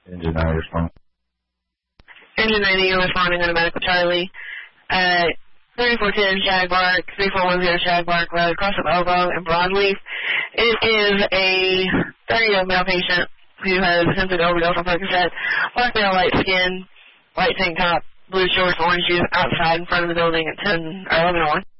Engine 9 respond. Engine 90, you're responding on a medical Charlie. 3410 Shagbark, 3410 Shagbark Road, across of Elbow and Broadleaf. It is a 30-year-old male patient who has attempted overdose on Percocet, black male, light skin, white tank top, blue shorts, orange shoes outside in front of the building at 10 or 11:01.